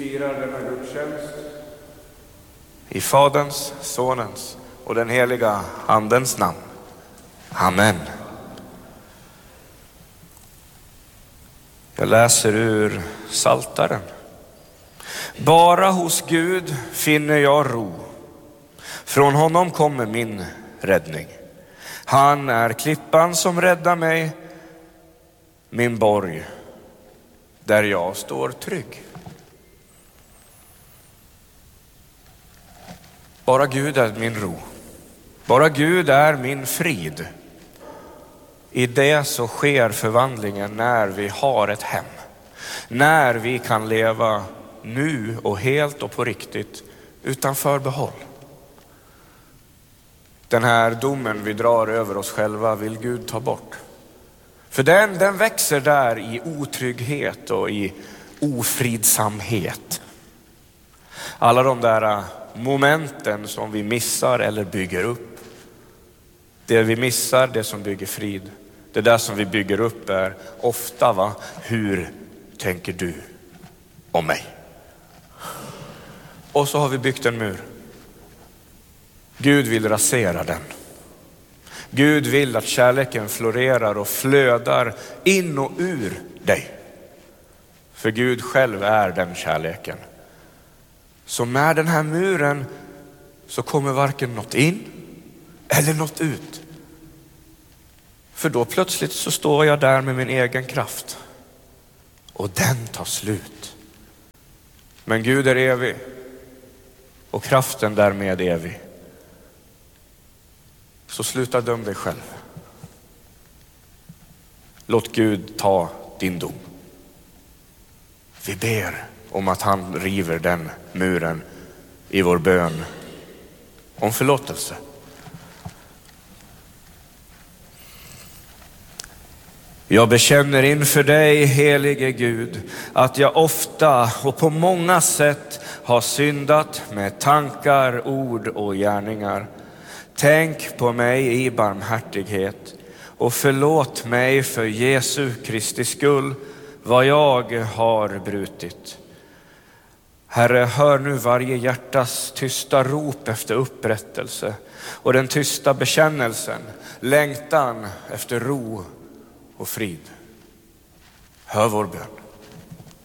firar denna gudstjänst I Faderns, Sonens och den heliga Andens namn. Amen. Jag läser ur Psaltaren. Bara hos Gud finner jag ro. Från honom kommer min räddning. Han är klippan som räddar mig, min borg, där jag står trygg. Bara Gud är min ro. Bara Gud är min frid. I det så sker förvandlingen när vi har ett hem. När vi kan leva nu och helt och på riktigt utan förbehåll. Den här domen vi drar över oss själva vill Gud ta bort. För den växer där i otrygghet och i ofridsamhet. Alla de där momenten som vi missar eller bygger upp. Det vi missar, det som bygger frid. Det där som vi bygger upp är ofta hur tänker du om mig? Och så har vi byggt en mur. Gud vill rasera den. Gud vill att kärleken florerar och flödar in och ur dig. För Gud själv är den kärleken. Så med den här muren så kommer varken något in eller något ut. För då plötsligt så står jag där med min egen kraft. Och den tar slut. Men Gud är evig. Och kraften därmed evig. Så sluta döm dig själv. Låt Gud ta din dom. Vi ber om att han river den muren i vår bön om förlåtelse. Jag bekänner inför dig, helige Gud, att jag ofta och på många sätt har syndat med tankar, ord och gärningar. Tänk på mig i barmhärtighet och förlåt mig för Jesu Kristi skull vad jag har brutit. Herre, hör nu varje hjärtas tysta rop efter upprättelse och den tysta bekännelsen, längtan efter ro och frid. Hör vår bön.